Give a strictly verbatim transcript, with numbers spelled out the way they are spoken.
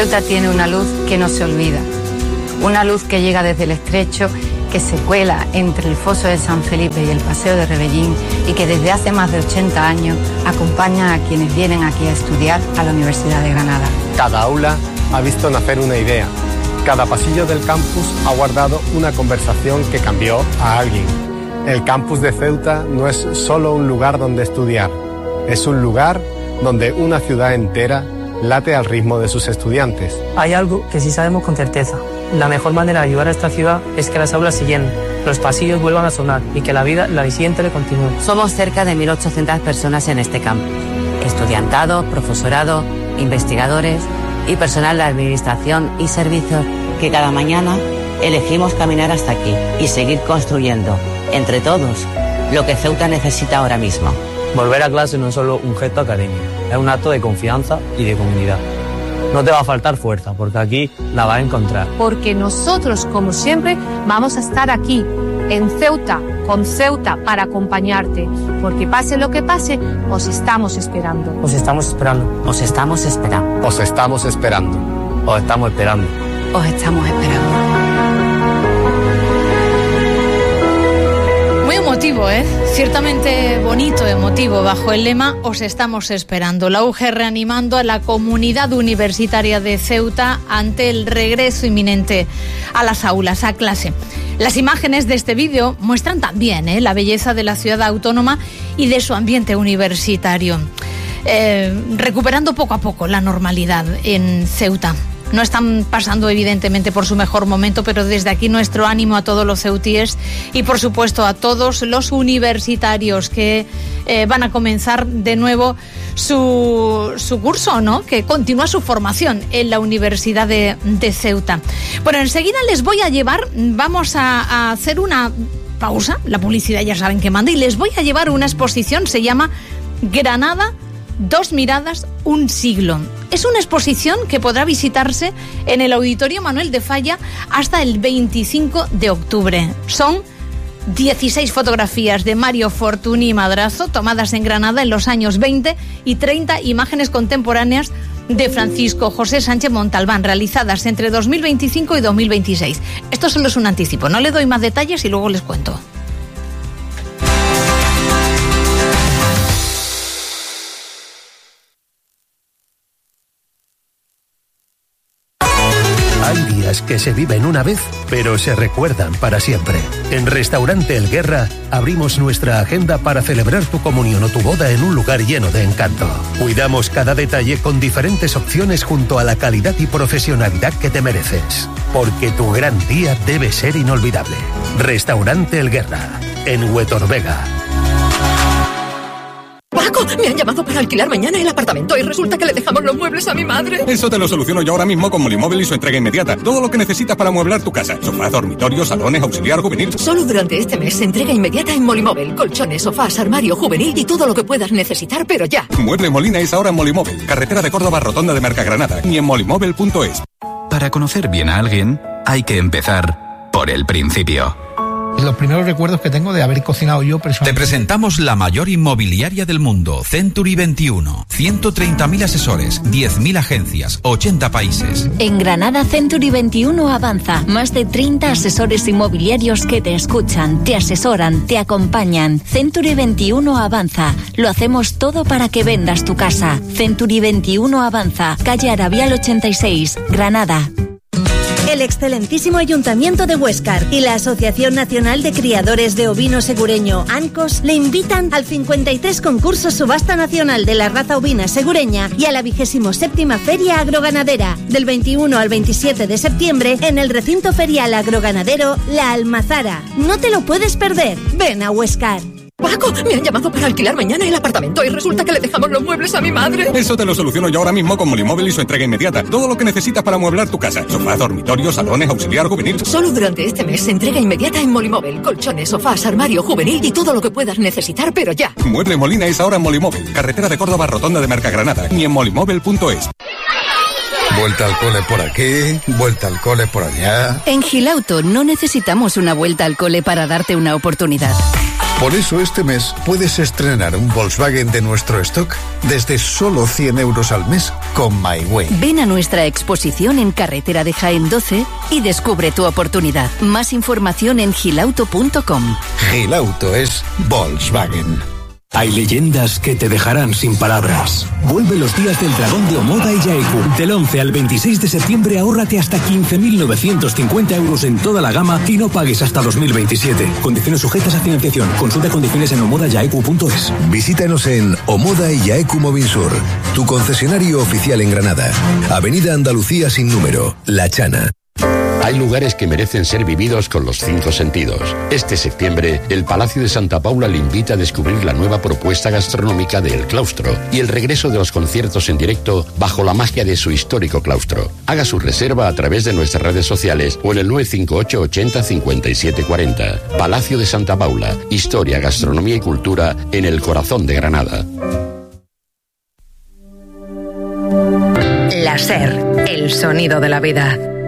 Ceuta tiene una luz que no se olvida, una luz que llega desde el Estrecho, que se cuela entre el Foso de San Felipe y el Paseo de Rebellín y que desde hace más de ochenta años acompaña a quienes vienen aquí a estudiar a la Universidad de Granada. Cada aula ha visto nacer una idea. Cada pasillo del campus ha guardado una conversación que cambió a alguien. El campus de Ceuta no es solo un lugar donde estudiar, es un lugar donde una ciudad entera late al ritmo de sus estudiantes. Hay algo que sí sabemos con certeza. La mejor manera de ayudar a esta ciudad es que las aulas se llenen, los pasillos vuelvan a sonar y que la vida la siguiente le continúe. Somos cerca de mil ochocientas personas en este campus. Estudiantado, profesorado, investigadores y personal de administración y servicios que cada mañana elegimos caminar hasta aquí y seguir construyendo, entre todos, lo que Ceuta necesita ahora mismo. Volver a clase no es solo un gesto académico, es un acto de confianza y de comunidad. No te va a faltar fuerza, porque aquí la vas a encontrar. Porque nosotros, como siempre, vamos a estar aquí, en Ceuta, con Ceuta, para acompañarte. Porque pase lo que pase, os estamos esperando. Os estamos esperando. Os estamos esperando. Os estamos esperando. Os estamos esperando. Os estamos esperando. Muy emotivo, ¿eh? Ciertamente bonito, emotivo, bajo el lema Os estamos esperando. La U G reanimando a la comunidad universitaria de Ceuta ante el regreso inminente a las aulas, a clase. Las imágenes de este vídeo muestran también ¿eh? la belleza de la ciudad autónoma y de su ambiente universitario, eh, recuperando poco a poco la normalidad en Ceuta. No están pasando evidentemente por su mejor momento, pero desde aquí nuestro ánimo a todos los ceutíes y por supuesto a todos los universitarios que eh, van a comenzar de nuevo su, su curso, ¿no? Que continúa su formación en la Universidad de, de Ceuta. Bueno, enseguida les voy a llevar, vamos a, a hacer una pausa, la publicidad ya saben que manda, y les voy a llevar una exposición, se llama Granada, Dos miradas, un siglo. Es una exposición que podrá visitarse en el Auditorio Manuel de Falla hasta el veinticinco de octubre. Son dieciséis fotografías de Mario Fortuny Madrazo tomadas en Granada en los años veinte y treinta, imágenes contemporáneas de Francisco José Sánchez Montalbán, realizadas entre dos mil veinticinco y dos mil veintiséis. Esto solo es un anticipo, no le doy más detalles y luego les cuento. Hay días que se viven una vez, pero se recuerdan para siempre. En Restaurante El Guerra abrimos nuestra agenda para celebrar tu comunión o tu boda en un lugar lleno de encanto. Cuidamos cada detalle con diferentes opciones junto a la calidad y profesionalidad que te mereces. Porque tu gran día debe ser inolvidable. Restaurante El Guerra, en Huetorvega. ¡Paco! Me han llamado para alquilar mañana el apartamento y resulta que le dejamos los muebles a mi madre. Eso te lo soluciono yo ahora mismo con Molimóvil y su entrega inmediata. Todo lo que necesitas para amueblar tu casa. Sofá, dormitorio, salones, auxiliar juvenil. Solo durante este mes, entrega inmediata en Molimóvil. Colchones, sofás, armario juvenil y todo lo que puedas necesitar, pero ya. Mueble Molina es ahora en Molimóvil. Carretera de Córdoba, Rotonda de Mercagranada. Y en molimóvil punto es. Para conocer bien a alguien, hay que empezar por el principio. Los primeros recuerdos que tengo de haber cocinado yo personalmente. Te presentamos la mayor inmobiliaria del mundo, Century veintiuno. ciento treinta mil asesores, diez mil agencias, ochenta países. En Granada, Century veintiuno avanza. Más de treinta asesores inmobiliarios que te escuchan, te asesoran, te acompañan. Century veintiuno avanza. Lo hacemos todo para que vendas tu casa. Century veintiuno avanza. Calle Arabial ochenta y seis, Granada. El excelentísimo Ayuntamiento de Huéscar y la Asociación Nacional de Criadores de Ovino Segureño, ANCOS, le invitan al cincuenta y tres concurso Subasta Nacional de la Raza Ovina Segureña y a la vigésimo séptima Feria Agroganadera, del veintiuno al veintisiete de septiembre en el recinto ferial agroganadero La Almazara. No te lo puedes perder. Ven a Huéscar. ¡Paco! Me han llamado para alquilar mañana el apartamento y resulta que le dejamos los muebles a mi madre. Eso te lo soluciono yo ahora mismo con Molimóvil y su entrega inmediata. Todo lo que necesitas para amueblar tu casa. Sofá, dormitorio, salones, auxiliar juvenil. Solo durante este mes, entrega inmediata en Molimóvil. Colchones, sofás, armario juvenil y todo lo que puedas necesitar, pero ya. Mueble Molina es ahora en Molimóvil. Carretera de Córdoba, Rotonda de Mercagranada. Y en molimóvil punto es. Vuelta al cole por aquí, vuelta al cole por allá. En Gilauto no necesitamos una vuelta al cole para darte una oportunidad. Por eso este mes puedes estrenar un Volkswagen de nuestro stock desde solo cien euros al mes con MyWay. Ven a nuestra exposición en Carretera de Jaén doce y descubre tu oportunidad. Más información en gilauto punto com. Gilauto es Volkswagen. Hay leyendas que te dejarán sin palabras. Vuelve los días del dragón de Omoda y Yaeku. Del once al veintiséis de septiembre ahórrate hasta quince mil novecientos cincuenta euros en toda la gama y no pagues hasta dos mil veintisiete. Condiciones sujetas a financiación. Consulta condiciones en omoda yaeku punto es. Visítanos en Omoda y Yaeku Movinsur, tu concesionario oficial en Granada. Avenida Andalucía sin número, La Chana. Hay lugares que merecen ser vividos con los cinco sentidos. Este septiembre, el Palacio de Santa Paula le invita a descubrir la nueva propuesta gastronómica de El Claustro y el regreso de los conciertos en directo bajo la magia de su histórico claustro. Haga su reserva a través de nuestras redes sociales o en el nueve cinco ocho ochenta cincuenta y siete cuarenta. Palacio de Santa Paula, historia, gastronomía y cultura en el corazón de Granada. La SER, el sonido de la vida.